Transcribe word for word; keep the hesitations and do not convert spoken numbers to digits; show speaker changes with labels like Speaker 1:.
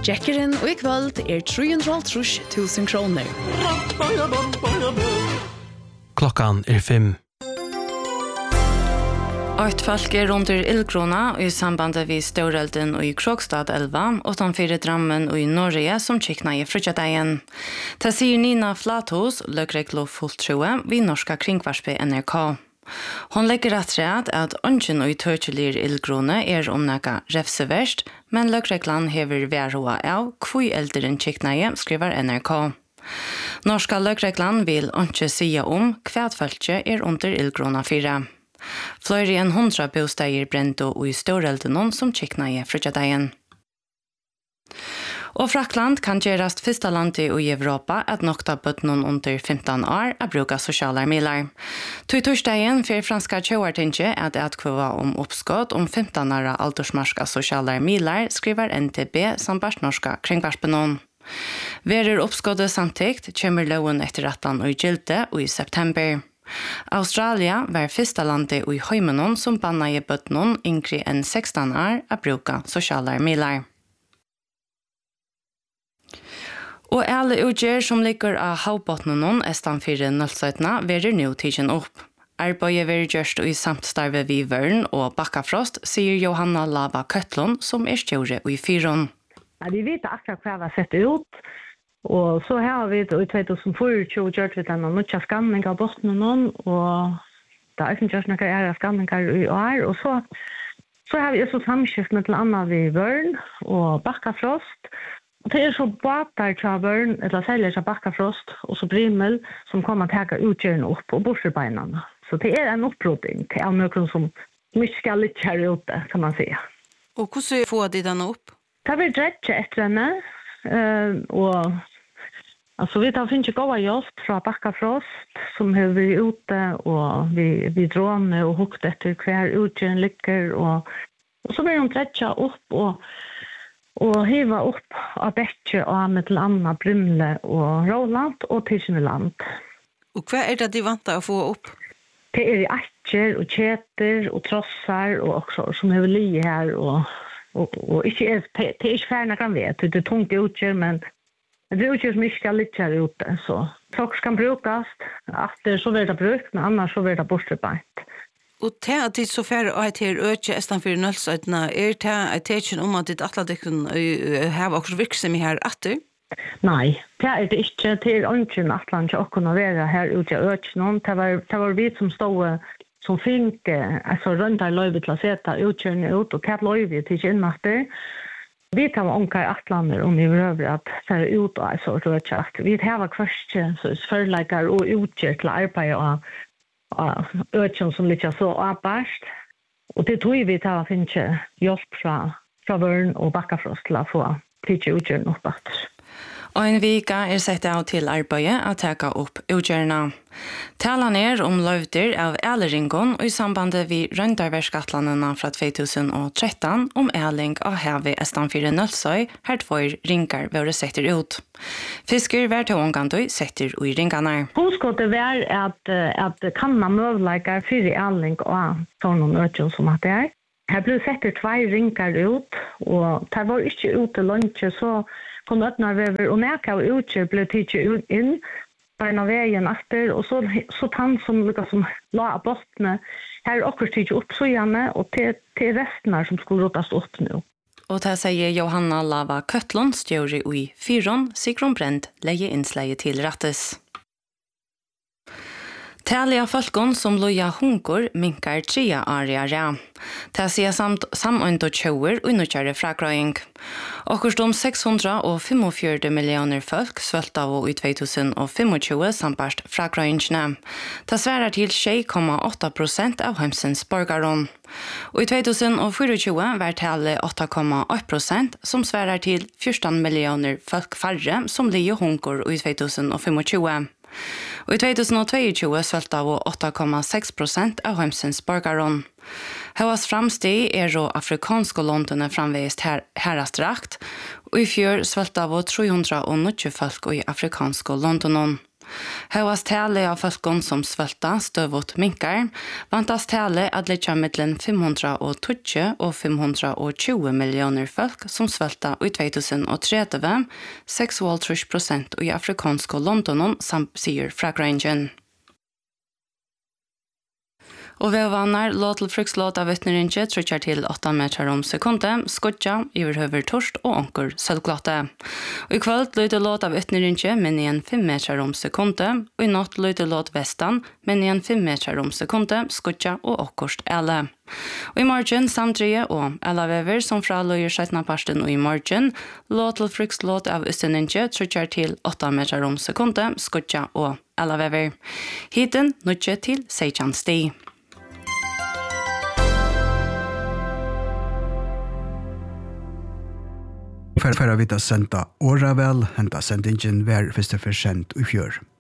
Speaker 1: Jackeren og i kvöld er tre hundre og halvtreds tusen kroner.
Speaker 2: Klockan er fem.
Speaker 3: Åt folk er under ildkrona i sambandet vid Storelden og i Krokstad elva, utanfor Drammen og i Norge som kikna i frutjadeien. Det sier Nina Flathus, løgreglo fulltroe vid norska kringvarspe N R K. Hon legger rett rett at ønsken og i tørkelir ildkrone er omnaka refseverst, men løgreglan hever værroa av kvui elderen kiknaie, skriver N R K. Norska løgreglan vil ikke sia om kvætfølge er under ildkrona fire. Flere enn hundra bosteier brento og i Storelden som kiknaie frutjadeien. Og Frakland kan gjerast fyrsta landet i Europa at nokta bøtnon under femton år a bruka sosiale milar. Tui torsdagen for franska tjoartinge at atkvova om oppskott om femton åra aldersmarska sosiale milar, skriver N T B sambart norska kringvarspenon. Verer oppskottet samtikt, kommer loven etter attan og i gilde og i september. Australia var fyrsta landet i heimenon som banna i bøtnon yngre enn sexton år a bruka sosiale milar. Og alle utgjør som ligger av havbåtnen estan fire nullsøytene verer nå tidsen opp. Arbeidet verer gjørst i samtstarve vid Vørn og Bakkafrost, sier Johanna Lava Køtlund, som er stjore i fyron.
Speaker 4: Ja, vi vet akkurat hva vi har sett ut, og så har vi i tjugohundrafyrtio gjort vi denne nødja skanning av båtnen, og det er ikke gjort noen ære skanninger i år, og så, så har vi også samskift med til Anna vid Vørn og Bakkafrost. Det er så båtar til Vørn, eller særlig til Bakkafrost, og så Brimel, som kommer til å ta utgjørende opp og borsebeinene. Så det er en opproding til av noen som ikke skal litt her ute, kan man si.
Speaker 5: Og hvordan får de den opp?
Speaker 4: Det har vi drevet etter henne, og altså, vi tar finnes ikke gode hjelp fra Bakkafrost, som har vært ute, og vi, vi dråner og hukt etter hver utgjørende ligger, og, og så blir de drevet opp, og og hiva opp av Bekke og med til Anna, Brimle og Roland og Tisjeneland.
Speaker 5: Og hva er det de vant å få opp?
Speaker 4: Det er i akker og kjeter og trossar og også som er li her og, og, og ikke er, det er ikke færre kan vet, det er tungt utgjør, men det er utgjør som ikke skal litt her ute, så folk kan brukes, at det så blir det brukt, men annars så blir det bortbeint.
Speaker 5: Og til at de så færre og til øke esten for nødstøytene, er det at det ikke om at det at de kan ha også virksomhet her etter?
Speaker 4: Nei, det er det ikke. Det er ønsken at man ikke kunne være her ute i økene. Det var, det var vi som stod som fikk altså, rundt her løyve til å sette utkjørende ut, og det løyve til ikke innatter. Vi tar omkring atlander om vi behøver at det er ut og så rødkjørt. Vi tar først førleggere og utgjør til arbeid og økene som litt så avbærst. Og det tror vi tar å finne hjelp fra, fra Vørn og Bakkafrost til å få tidlig utgjørende opp etter.
Speaker 3: Og en vika er sett av til arbeidet å ta opp utgjørende. Talan er om løvder av æleringon og i sambandet vid røndarverskatlandene fra tjugohundratretton om æling av havet estanfire Nølsøy, her tvær ringar var setter ut. Fisker var til ångandøy setter ui ringarna.
Speaker 4: Hovedskottet var at, at kan man møvleikar fire æling og sånne økene som at det er. Her ble setter tvær ringar ut, og det var ikke ute lunsje, så kom öppnarvever och näka och utgör blev tidligt in på en av vägen efter och så, så tann som lyckas som la bottne här också tidligt upp så gärna och till, till resten som skulle rotas upp nu.
Speaker 3: Og det sier Johanna Lava Køtlund, stjøri i Fyron, Sigrun Brent, leie innsleie til rattes. Talia folkon som loja hunkor minkar tria areare. Det sier samt samøynt og tjauer og innukjære fragrøying. Akkurat om seks hundre femogfjøruti millioner folk svølta av i tjugohundratjugofem samt fragrøyingene. Det sverar til sju komma åtta prosent av heimsens borgaron. Og i tjugohundrafyrtio var tallet åtta komma åtta prosent, som sverar til fjorton millioner folk færre som lier hunkor i tjugohundratjugofem. Og i tjugohundratjueto svølta av åtta komma sex prosent av heimsens borgaron. Høyast framsteg er og afrikanske låntene framvist her, herastrakt, og i fjør svølta av tre hundre og nitti folk i afrikanske låntene. Høyast tale av folkene som svølta støvåt minkar, vantas tale at ligger mellom fem hundre og tjue og fem hundre og tjue millioner folk som svølta i to tusen og tretti, seks komma tre prosent i afrikanske Londonen, samt sier Fragrangen. Og ved vannar låt til frukslåt av vittnerinje trykker til åtta meter om sekundet, skudja, iverhøver torst og onker sølvglatte. Og i kveld løyde låt av vittnerinje, men igjen fem meter om sekundet, og i natt løyde låt vestan, men igjen fem meter om sekundet, skudja og okkurst ele. Og i morgen samtlige og elavever som fra løyer sjøtna parsten og i morgen, låt til frukslåt av vittnerinje trykker til åtta meter om sekundet, skudja og elavever. Hiten nødje til sekjan sti.
Speaker 6: For, for å vite senda åra vel, henta sendingen hver første for sendt i fjør.